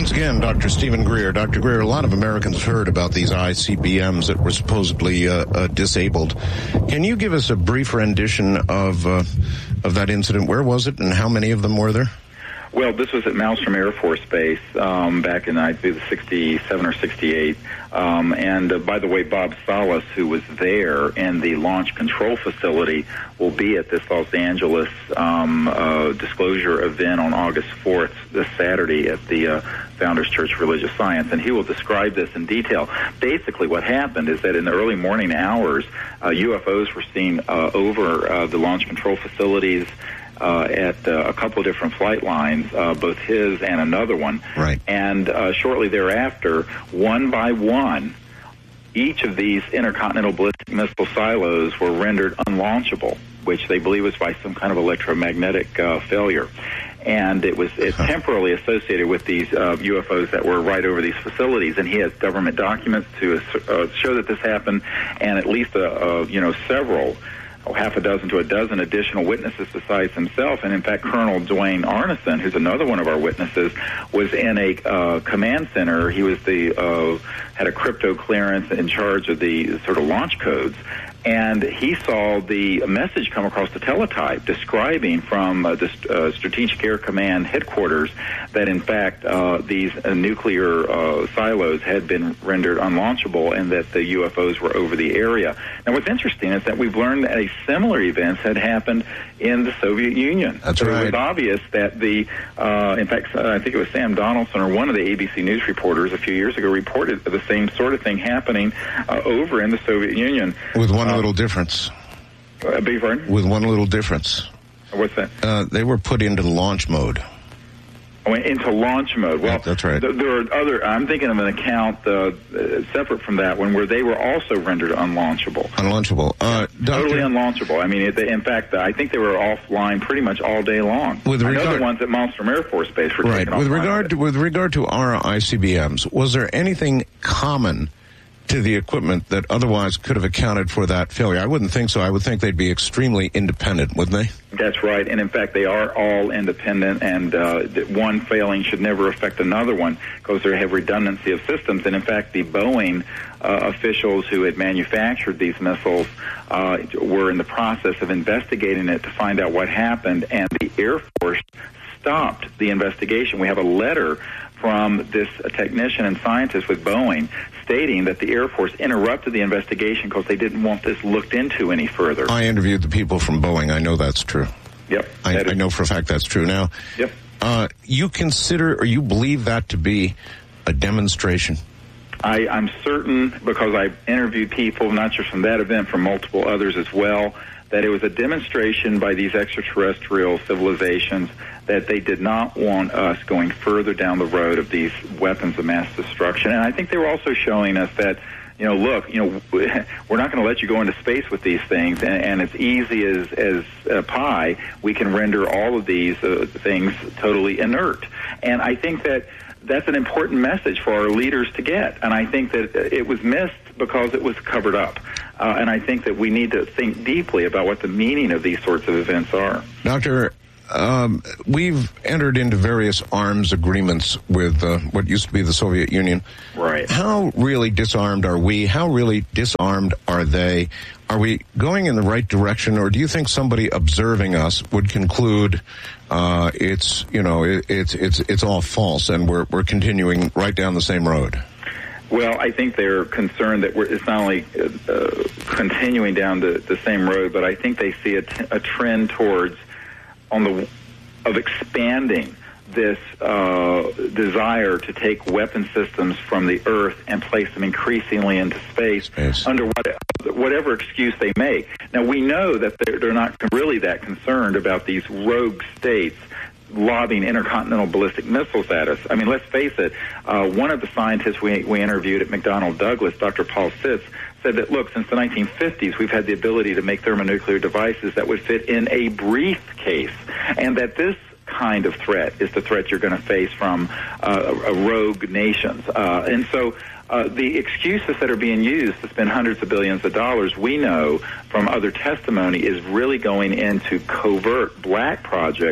Once again, Dr. Stephen Greer. Dr. Greer, a lot of Americans heard about these ICBMs that were supposedly disabled. Can you give us a brief rendition of that incident? Where was it, and how many of them were there? Well, this was at Malmstrom Air Force Base back in, I think, 67 or 68. And by the way, Bob Salas, who was there in the launch control facility, will be at this Los Angeles disclosure event on August 4th, this Saturday, at the Founders Church of Religious Science, and he will describe this in detail. Basically, what happened is that in the early morning hours, UFOs were seen over the launch control facilities at a couple of different flight lines, both his and another one. Right. And shortly thereafter, one by one, each of these intercontinental ballistic missile silos were rendered unlaunchable, which they believe was by some kind of electromagnetic failure. And it's temporarily associated with these UFOs that were right over these facilities. And he has government documents to show that this happened, and at least several, half a dozen to a dozen additional witnesses besides himself. And in fact, Colonel Dwayne Arneson, who's another one of our witnesses, was in a command center. He was had a crypto clearance in charge of the sort of launch codes. And he saw the message come across the teletype describing from the Strategic Air Command headquarters that, in fact, these nuclear silos had been rendered unlaunchable and that the UFOs were over the area. Now, what's interesting is that we've learned that a similar event had happened in the Soviet Union. That's right. It was obvious that in fact, I think it was Sam Donaldson or one of the ABC News reporters a few years ago reported the same sort of thing happening over in the Soviet Union. With one little difference. Beg your pardon? With one little difference. What's that? They were put into launch mode. Into launch mode. Well, that's right. There are other. I'm thinking of an account separate from that one where they were also rendered unlaunchable. Totally unlaunchable. I mean, in fact, I think they were offline pretty much all day long. I know the ones at Malmstrom Air Force Base were taken offline. With regard to our ICBMs, was there anything common to the equipment that otherwise could have accounted for that failure? I wouldn't think so. I would think they'd be extremely independent, wouldn't they? That's right. And in fact, they are all independent, and one failing should never affect another one because they have redundancy of systems. And in fact, the Boeing officials who had manufactured these missiles were in the process of investigating it to find out what happened, and the Air Force stopped the investigation. We have a letter from this technician and scientist with Boeing stating that the Air Force interrupted the investigation because they didn't want this looked into any further. I interviewed the people from Boeing. I know that's true. Yep. I know for a fact that's true. Now, yep. You consider or you believe that to be a demonstration? I'm certain, because I interviewed people, not just from that event, from multiple others as well, that it was a demonstration by these extraterrestrial civilizations that they did not want us going further down the road of these weapons of mass destruction. And I think they were also showing us that, look, we're not going to let you go into space with these things, and it's easy as pie. We can render all of these things totally inert. And I think that's an important message for our leaders to get. And I think that it was missed because it was covered up. And I think that we need to think deeply about what the meaning of these sorts of events are. Doctor, we've entered into various arms agreements with what used to be the Soviet Union. Right. How really disarmed are we? How really disarmed are they? Are we going in the right direction, or do you think somebody observing us would conclude it's all false and we're continuing right down the same road? Well, I think they're concerned that it's not only continuing down the same road, but I think they see a trend towards of expanding this desire to take weapon systems from the Earth and place them increasingly into space. Under whatever excuse they make. Now, we know that they're not really that concerned about these rogue states lobbing intercontinental ballistic missiles at us. I mean, let's face it, one of the scientists we interviewed at McDonnell Douglas, Dr. Paul Sitz, said that, look, since the 1950s, we've had the ability to make thermonuclear devices that would fit in a briefcase, and that this kind of threat is the threat you're going to face from rogue nations. And so the excuses that are being used to spend hundreds of billions of dollars, we know from other testimony, is really going into covert black projects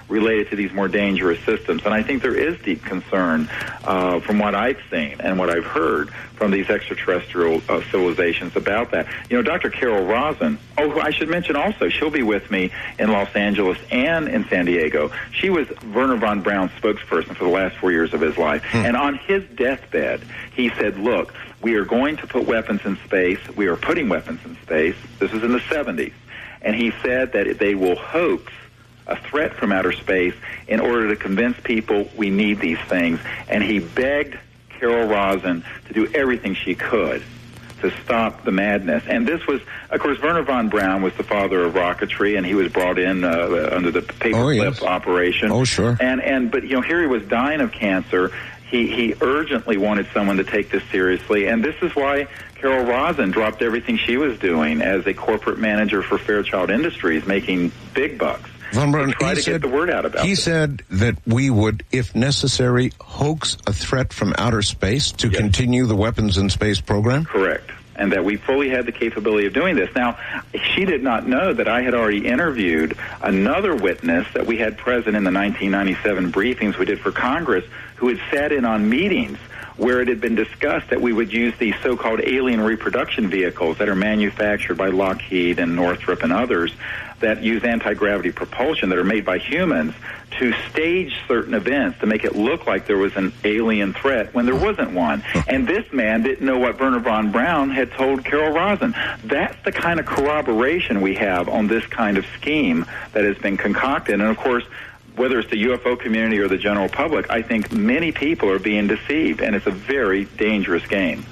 related to these more dangerous systems. And I think there is deep concern from what I've seen and what I've heard from these extraterrestrial civilizations about that. You know, Dr. Carol Rosin, I should mention also, she'll be with me in Los Angeles and in San Diego. She was Wernher von Braun's spokesperson for the last 4 years of his life. And on his deathbed, he said, look, we are going to put weapons in space. We are putting weapons in space. This was in the 70s. And he said that they will hoax a threat from outer space in order to convince people we need these things. And he begged Carol Rosin to do everything she could to stop the madness. And this was, of course, Wernher von Braun was the father of rocketry, and he was brought in under the paperclip operation. Oh, sure. But you know, here he was dying of cancer. He urgently wanted someone to take this seriously, and this is why Carol Rosin dropped everything she was doing as a corporate manager for Fairchild Industries, making big bucks. Von Braun, try to get the word out about it. He said that we would, if necessary, hoax a threat from outer space to continue the weapons in space program? Correct. And that we fully had the capability of doing this. Now, she did not know that I had already interviewed another witness that we had present in the 1997 briefings we did for Congress, who had sat in on meetings where it had been discussed that we would use these so-called alien reproduction vehicles that are manufactured by Lockheed and Northrop and others that use anti-gravity propulsion that are made by humans to stage certain events to make it look like there was an alien threat when there wasn't one. And this man didn't know what Wernher von Braun had told Carol Rosin. That's the kind of corroboration we have on this kind of scheme that has been concocted. And, of course, whether it's the UFO community or the general public, I think many people are being deceived, and it's a very dangerous game.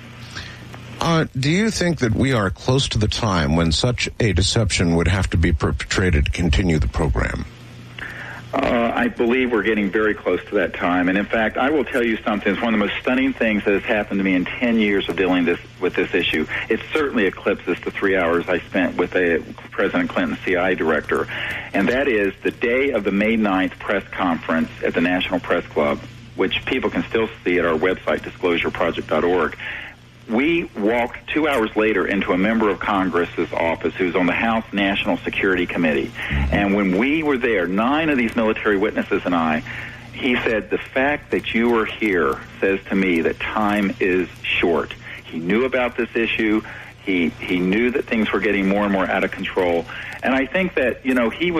Do you think that we are close to the time when such a deception would have to be perpetrated to continue the program? I believe we're getting very close to that time. And, in fact, I will tell you something. It's one of the most stunning things that has happened to me in 10 years of dealing with this issue. It certainly eclipses the 3 hours I spent with President Clinton's CIA director. And that is the day of the May 9th press conference at the National Press Club, which people can still see at our website, disclosureproject.org. We walked 2 hours later into a member of Congress's office who's on the House National Security Committee. And when we were there, 9 of these military witnesses and I, he said, the fact that you are here says to me that time is short. He knew about this issue. He knew that things were getting more and more out of control. And I think that, you know, he's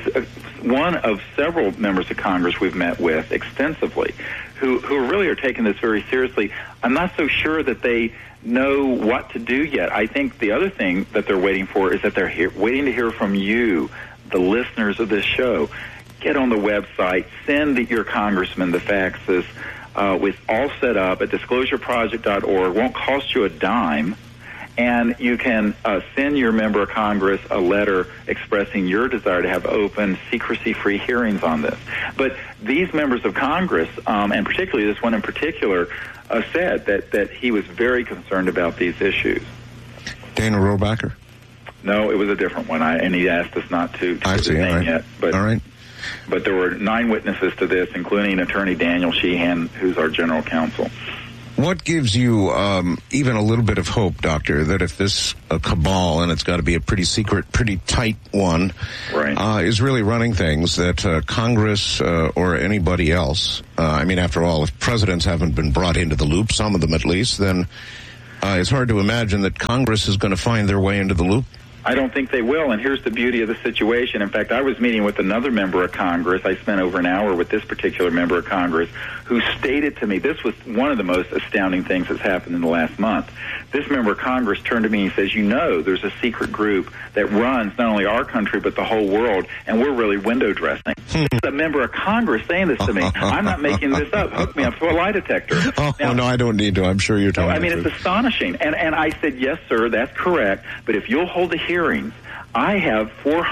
one of several members of Congress we've met with extensively who really are taking this very seriously. I'm not so sure that they know what to do yet. I think the other thing that they're waiting for is that they're waiting to hear from you, the listeners of this show. Get on the website, send your congressman the faxes with all set up at disclosureproject.org. Won't cost you a dime. And you can send your member of Congress a letter expressing your desire to have open, secrecy-free hearings on this. But these members of Congress, and particularly this one in particular, said that he was very concerned about these issues. Dana Rohrabacher? No, it was a different one, and he asked us not to I his see, name all right. yet. But, all right. But there were 9 witnesses to this, including Attorney Daniel Sheehan, who's our general counsel. What gives you even a little bit of hope, Doctor, that if this cabal, and it's got to be a pretty secret, pretty tight one, right, is really running things, that Congress or anybody else, I mean, after all, if presidents haven't been brought into the loop, some of them at least, then it's hard to imagine that Congress is going to find their way into the loop? I don't think they will, and here's the beauty of the situation. In fact, I was meeting with another member of Congress. I spent over an hour with this particular member of Congress who stated to me, this was one of the most astounding things that's happened in the last month. This member of Congress turned to me and says, you know, there's a secret group that runs not only our country but the whole world, and we're really window dressing. This is a member of Congress saying this to me. I'm not making this up. Hook me up to a lie detector. Now, no, I don't need to. I'm sure you're telling I mean, it's astonishing. And I said, yes, sir, that's correct, but if you'll hold the hearings, I have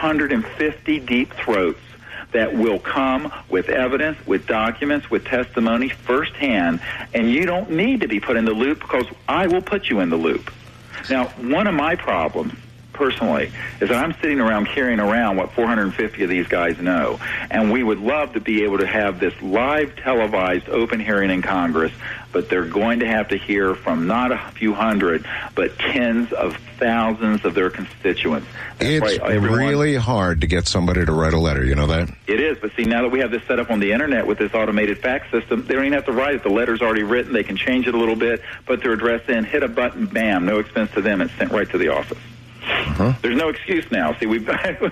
450 deep throats that will come with evidence, with documents, with testimony firsthand, and you don't need to be put in the loop because I will put you in the loop. Now, one of my problems, personally, is that I'm sitting around carrying around what 450 of these guys know. And we would love to be able to have this live televised open hearing in Congress, but they're going to have to hear from not a few hundred, but tens of thousands of their constituents. It's really hard to get somebody to write a letter, you know that? It is, but see, now that we have this set up on the Internet with this automated fax system, they don't even have to write it. The letter's already written. They can change it a little bit, put their address in, hit a button, bam, no expense to them. It's sent right to the office. There's no excuse now. See, we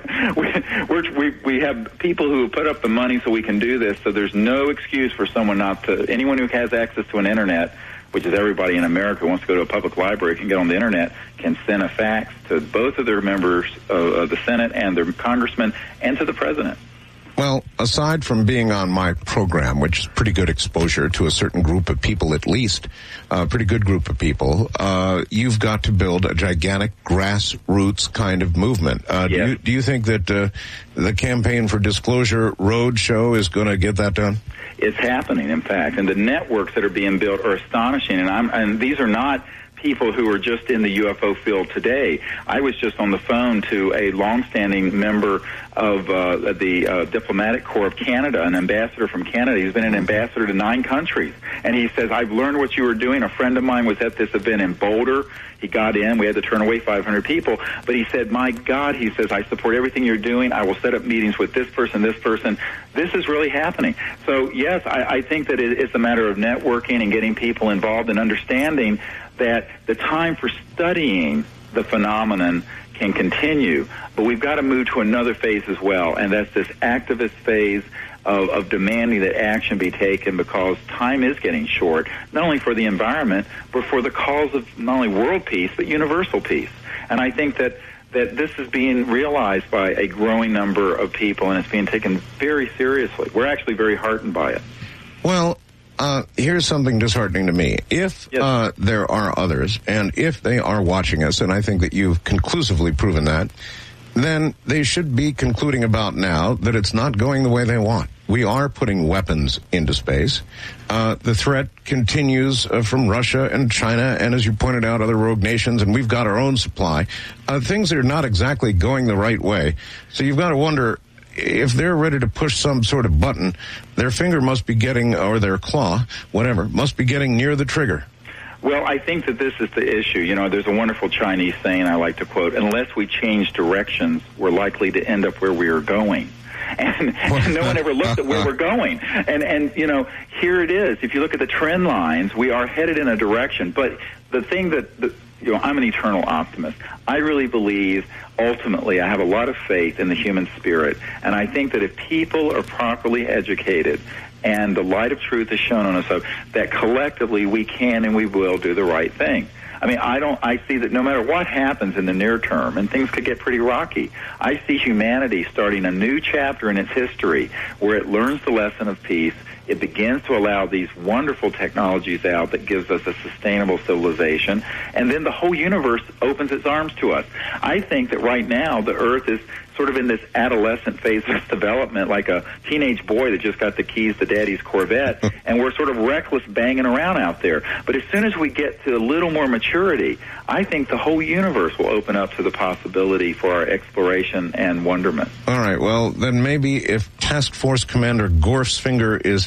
have people who put up the money so we can do this, so there's no excuse for someone not to. Anyone who has access to an Internet, which is everybody in America who wants to go to a public library, can get on the Internet, can send a fax to both of their members of the Senate and their congressmen and to the president. Well, aside from being on my program, which is pretty good exposure to a certain group of people at least, a pretty good group of people, you've got to build a gigantic grassroots kind of movement. Yes. Do you think that the Campaign for Disclosure Roadshow is going to get that done? It's happening, in fact, and the networks that are being built are astonishing, and these are not people who are just in the UFO field today. I was just on the phone to a longstanding member of the Diplomatic Corps of Canada, an ambassador from Canada. He's been an ambassador to 9 countries. And he says, I've learned what you were doing. A friend of mine was at this event in Boulder. He got in. We had to turn away 500 people. But he said, my God, he says, I support everything you're doing. I will set up meetings with this person, this person. This is really happening. So, yes, I think that it's a matter of networking and getting people involved and understanding that the time for studying the phenomenon can continue, but we've got to move to another phase as well, and that's this activist phase of demanding that action be taken, because time is getting short, not only for the environment, but for the cause of not only world peace, but universal peace. And I think that this is being realized by a growing number of people, and it's being taken very seriously. We're actually very heartened by it. Well, here's something disheartening to me. If there are others, and if they are watching us, and I think that you've conclusively proven that, then they should be concluding about now that it's not going the way they want. We are putting weapons into space. The threat continues from Russia and China, and as you pointed out, other rogue nations, and we've got our own supply. Things are not exactly going the right way. So you've got to wonder, if they're ready to push some sort of button, their finger must be getting, or their claw, whatever, must be getting near the trigger. Well, I think that this is the issue. You know, there's a wonderful Chinese saying I like to quote, unless we change directions, we're likely to end up where we are going. And no one ever looked at where we're going. And you know, here it is. If you look at the trend lines, we are headed in a direction. But the thing you know, I'm an eternal optimist. I really believe, ultimately, I have a lot of faith in the human spirit. And I think that if people are properly educated and the light of truth is shown on us, that collectively we can and we will do the right thing. I mean, I see that no matter what happens in the near term, and things could get pretty rocky, I see humanity starting a new chapter in its history where it learns the lesson of peace. It begins to allow these wonderful technologies out that gives us a sustainable civilization, and then the whole universe opens its arms to us. I think that right now the Earth is sort of in this adolescent phase of its development, like a teenage boy that just got the keys to Daddy's Corvette, and we're sort of reckless banging around out there. But as soon as we get to a little more maturity, I think the whole universe will open up to the possibility for our exploration and wonderment. All right, well, then maybe if Task Force Commander Gorf's finger is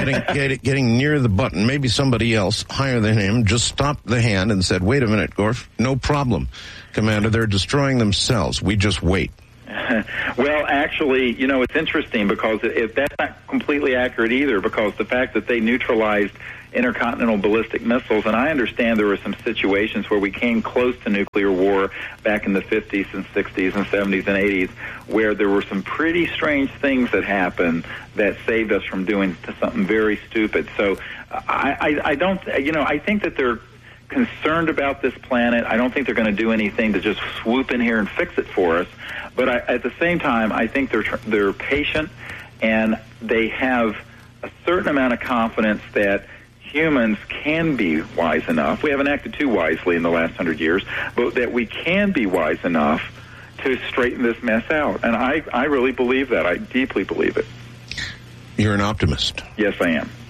getting near the button, maybe somebody else higher than him just stopped the hand and said, wait a minute, Gorf, no problem, Commander, they're destroying themselves. We just wait. Well, actually, you know, it's interesting because if that's not completely accurate either, because the fact that they neutralized intercontinental ballistic missiles, and I understand there were some situations where we came close to nuclear war back in the 50s and 60s and 70s and 80s, where there were some pretty strange things that happened that saved us from doing something very stupid. So I don't, you know, I think that they're concerned about this planet. I don't think they're going to do anything to just swoop in here and fix it for us. But at the same time, I think they're patient, and they have a certain amount of confidence that humans can be wise enough. We haven't acted too wisely in the last 100 years, but that we can be wise enough to straighten this mess out. And I really believe that. I deeply believe it. You're an optimist. Yes, I am.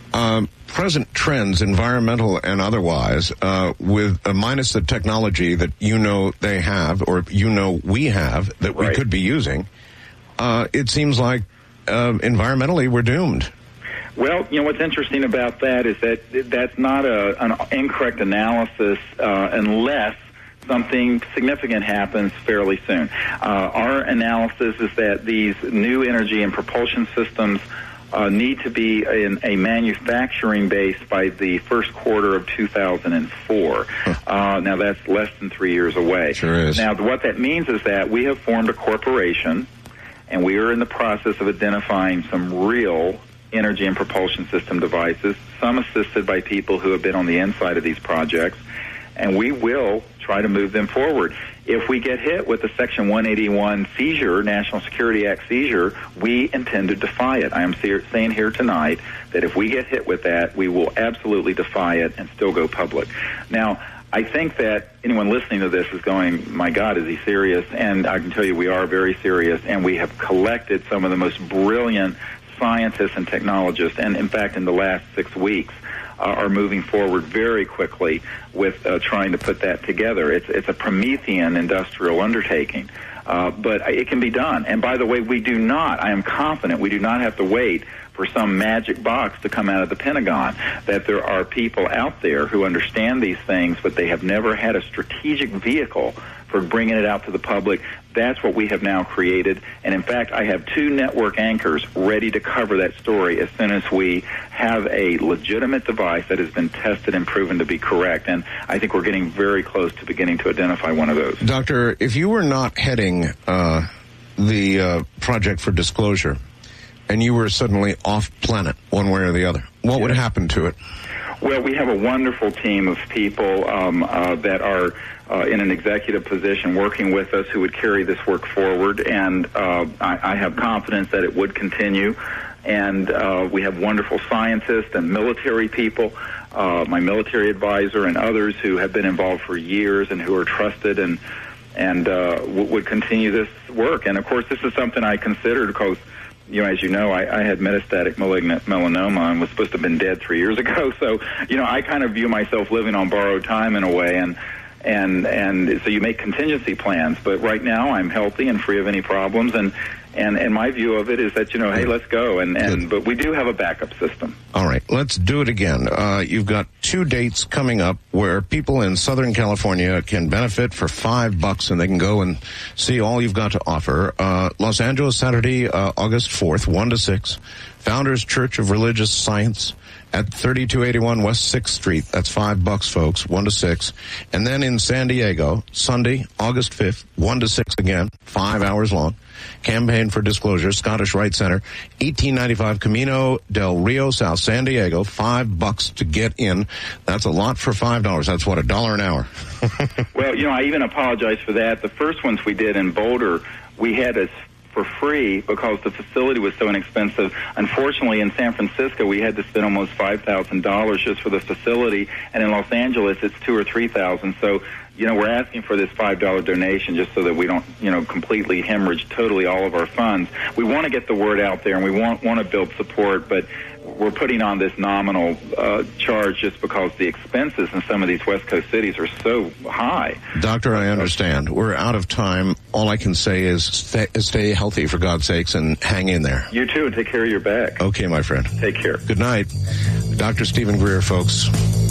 present trends, environmental and otherwise, with minus the technology that they have, or we have, that we could be using, it seems like environmentally we're doomed. Well, what's interesting about that is that that's not an incorrect analysis unless something significant happens fairly soon. Our analysis is that these new energy and propulsion systems need to be in a manufacturing base by the first quarter of 2004. Now, that's less than 3 years away. Sure is. Now, what that means is that we have formed a corporation, and we are in the process of identifying some real energy and propulsion system devices, some assisted by people who have been on the inside of these projects, and we will try to move them forward. If we get hit with the Section 181 seizure, National Security Act seizure, we intend to defy it. I am saying here tonight that if we get hit with that, we will absolutely defy it and still go public. Now, I think that anyone listening to this is going, my God, is he serious? And I can tell you we are very serious, and we have collected some of the most brilliant scientists and technologists, and in fact in the last 6 weeks are moving forward very quickly with trying to put that together. It's a Promethean industrial undertaking, but it can be done. And by the way, I am confident we do not have to wait for some magic box to come out of the Pentagon, that there are people out there who understand these things, but they have never had a strategic vehicle for bringing it out to the public. That's what we have now created. And in fact, I have 2 network anchors ready to cover that story as soon as we have a legitimate device that has been tested and proven to be correct. And I think we're getting very close to beginning to identify one of those. Doctor, if you were not heading the project for disclosure, and you were suddenly off planet one way or the other, what would happen to it? Well, we have a wonderful team of people that are in an executive position working with us who would carry this work forward, and I have confidence that it would continue. And we have wonderful scientists and military people, my military advisor and others who have been involved for years and who are trusted and would continue this work. And, of course, this is something I considered because, as you know, I had metastatic malignant melanoma and was supposed to have been dead 3 years ago. So, I kind of view myself living on borrowed time in a way, and so you make contingency plans. But right now I'm healthy and free of any problems, and my view of it is that, hey, let's go. But we do have a backup system. All right, let's do it again. You've got 2 dates coming up where people in Southern California can benefit for $5, and they can go and see all you've got to offer. Los Angeles, Saturday, August 4th, 1 to 6. Founders Church of Religious Science at 3281 West 6th Street. That's $5, folks, 1 to 6. And then in San Diego, Sunday, August 5th, 1 to 6 again, 5 hours long. Campaign for Disclosure, Scottish Rite Center, 1895 Camino del Rio, South San Diego, $5 to get in. That's a lot for $5. That's what, $1 an hour. Well, I even apologize for that. The first ones we did in Boulder, we had us for free because the facility was so inexpensive. Unfortunately, in San Francisco, we had to spend almost $5,000 just for the facility, and in Los Angeles, it's $2,000 or $3,000. So, we're asking for this $5 donation just so that we don't, completely hemorrhage totally all of our funds. We want to get the word out there, and we want to build support, but we're putting on this nominal charge just because the expenses in some of these West Coast cities are so high. Doctor, I understand. We're out of time. All I can say is stay healthy, for God's sakes, and hang in there. You too, and take care of your back. Okay, my friend. Take care. Good night. Dr. Stephen Greer, folks.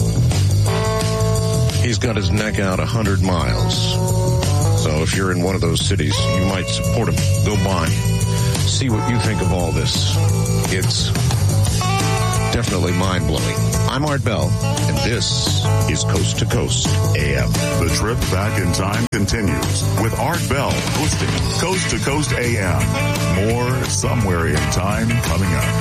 He's got his neck out 100 miles. So if you're in one of those cities, you might support him. Go by. See what you think of all this. It's definitely mind-blowing. I'm Art Bell, and this is Coast to Coast AM. The trip back in time continues with Art Bell hosting Coast to Coast AM. More somewhere in time coming up.